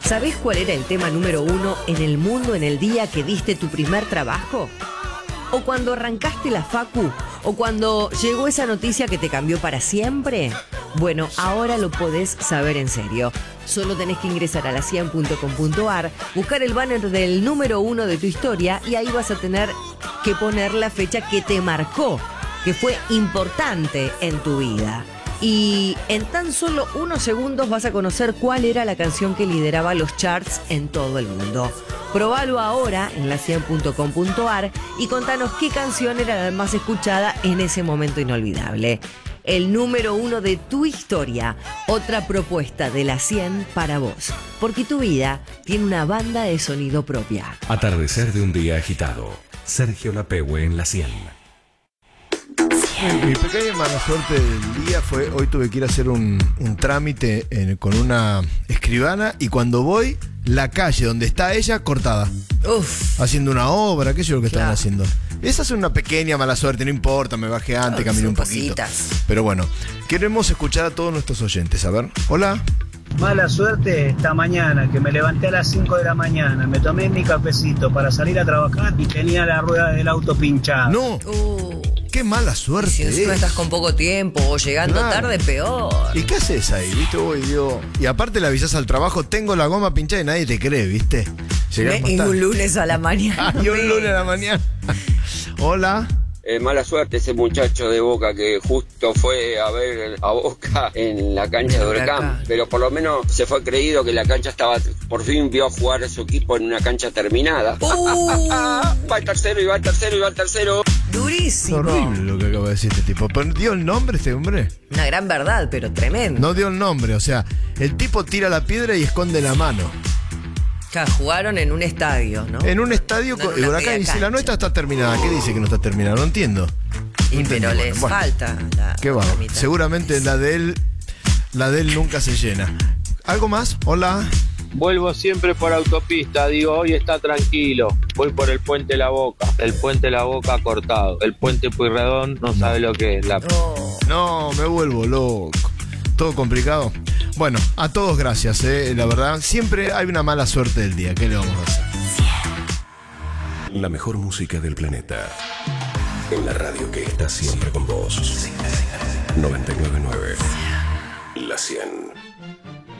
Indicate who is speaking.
Speaker 1: ¿Sabés cuál era el tema número 1 en el mundo en el día que diste tu primer trabajo? ¿O cuando arrancaste la facu? ¿O cuando llegó esa noticia que te cambió para siempre? Bueno, ahora lo podés saber en serio. Solo tenés que ingresar a la100.com.ar, buscar el banner del número 1 de tu historia y ahí vas a tener que poner la fecha que te marcó, que fue importante en tu vida. Y en tan solo unos segundos vas a conocer cuál era la canción que lideraba los charts en todo el mundo. Probalo ahora en la100.com.ar y contanos qué canción era la más escuchada en ese momento inolvidable. El número 1 de tu historia, otra propuesta de la 100 para vos. Porque tu vida tiene una banda de sonido propia.
Speaker 2: Atardecer de un día agitado. Sergio Lapehue en la 100.
Speaker 3: Mi pequeña mala suerte del día fue, hoy tuve que ir a hacer un trámite con una escribana y cuando voy, la calle donde está ella cortada.
Speaker 1: Uf.
Speaker 3: Haciendo una obra, qué sé yo lo que
Speaker 1: Claro.
Speaker 3: estaban haciendo. Esa es una pequeña mala suerte, no importa, me bajé antes,
Speaker 1: Claro,
Speaker 3: caminé un
Speaker 1: son
Speaker 3: poquito.
Speaker 1: cositas.
Speaker 3: Pero bueno, queremos escuchar a todos nuestros oyentes. A ver, hola.
Speaker 4: Mala suerte esta mañana, que me levanté a las 5 de la mañana, me tomé mi cafecito para salir a trabajar y tenía la rueda del auto pinchada.
Speaker 3: No, qué mala suerte.
Speaker 1: Si encima
Speaker 3: es.
Speaker 1: estás con poco tiempo o llegando
Speaker 3: Claro.
Speaker 1: tarde, peor.
Speaker 3: ¿Y qué haces ahí, viste? Uy, Dios. Y aparte le avisas al trabajo, tengo la goma pinchada y nadie te cree, viste. Llegás más
Speaker 1: Y
Speaker 3: tarde.
Speaker 1: un lunes a la mañana.
Speaker 3: Y un lunes a la mañana. Hola.
Speaker 5: Mala suerte ese muchacho de Boca que justo fue a ver a Boca en la cancha de Huracán, pero por lo menos se fue creído que la cancha estaba, por fin vio jugar a su equipo en una cancha terminada. Va al tercero y va al tercero y va al tercero.
Speaker 1: Durísimo.
Speaker 3: Es horrible lo que acaba de decir este tipo. ¿Pero dio el nombre este hombre?
Speaker 1: Una gran verdad, pero tremendo.
Speaker 3: No dio el nombre, o sea, el tipo tira la piedra y esconde la mano.
Speaker 1: Claro, jugaron en un estadio, ¿no?
Speaker 3: En un estadio,
Speaker 1: No en
Speaker 3: con
Speaker 1: una
Speaker 3: Huracán
Speaker 1: media
Speaker 3: dice, la
Speaker 1: cancha.
Speaker 3: nuestra está terminada. ¿Qué dice que no está terminada? No entiendo.
Speaker 1: Y
Speaker 3: No
Speaker 1: pero
Speaker 3: entendí.
Speaker 1: les
Speaker 3: Bueno,
Speaker 1: falta la
Speaker 3: qué va.
Speaker 1: otra mitad.
Speaker 3: Seguramente la de él nunca se llena. ¿Algo más? Hola.
Speaker 6: Vuelvo siempre por autopista, digo, hoy está tranquilo. Voy por el puente La Boca, el puente La Boca cortado. El puente Pueyrredón no sabe lo que es.
Speaker 1: Oh,
Speaker 3: No, me vuelvo loco. Todo complicado. Bueno, a todos gracias, la verdad. Siempre hay una mala suerte del día. ¿Qué le vamos a hacer?
Speaker 2: La mejor música del planeta. En la radio que está siempre con vos. 99.9. La 100.